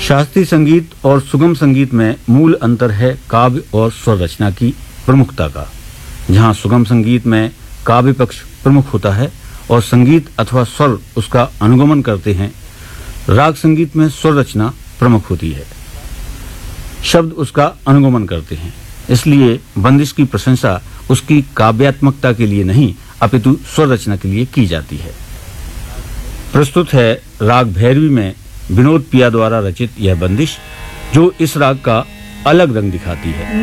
शास्त्रीय संगीत और सुगम संगीत में मूल अंतर है काव्य और स्वर रचना की प्रमुखता का। जहां सुगम संगीत में काव्य पक्ष प्रमुख होता है और संगीत अथवा स्वर उसका अनुगमन करते हैं, राग संगीत में स्वर रचना प्रमुख होती है, शब्द उसका अनुगमन करते हैं। इसलिए बंदिश की प्रशंसा उसकी काव्यात्मकता के लिए नहीं अपितु स्वर रचना के लिए की जाती है। प्रस्तुत है राग भैरवी में विनोद पिया द्वारा रचित यह बंदिश, जो इस राग का अलग रंग दिखाती है।